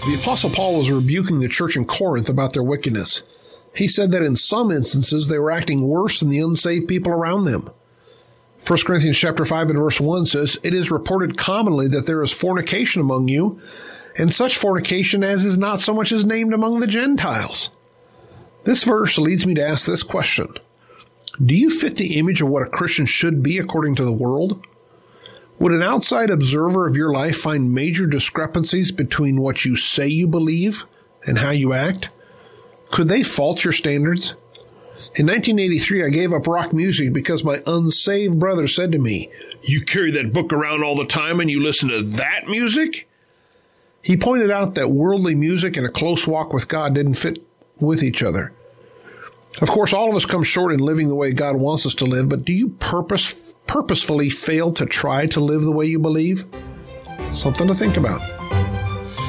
The Apostle Paul was rebuking the church in Corinth about their wickedness. He said that in some instances they were acting worse than the unsaved people around them. 1 Corinthians chapter 5 and verse 1 says, "It is reported commonly that there is fornication among you, and such fornication as is not so much as named among the Gentiles." This verse leads me to ask this question. Do you fit the image of what a Christian should be according to the world? Would an outside observer of your life find major discrepancies between what you say you believe and how you act? Could they fault your standards? In 1983, I gave up rock music because my unsaved brother said to me, "You carry that book around all the time and you listen to that music?" He pointed out that worldly music and a close walk with God didn't fit with each other. Of course, all of us come short in living the way God wants us to live, but do you purposefully fail to try to live the way you believe? Something to think about.